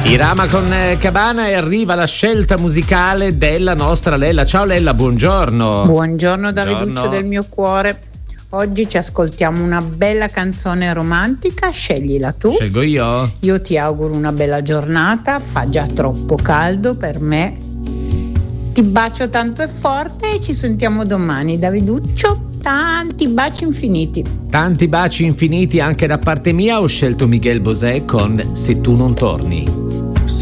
Irama con Cabana e arriva la scelta musicale della nostra Lella. Ciao Lella, buongiorno. Buongiorno Daviduccio del mio cuore. Oggi ci ascoltiamo una bella canzone romantica, sceglila tu. Scelgo io? Io ti auguro una bella giornata, fa già troppo caldo per me. Ti bacio tanto e forte e ci sentiamo domani, Daviduccio. Tanti baci infiniti. Tanti baci infiniti anche da parte mia. Ho scelto Miguel Bosé con Se tu non torni.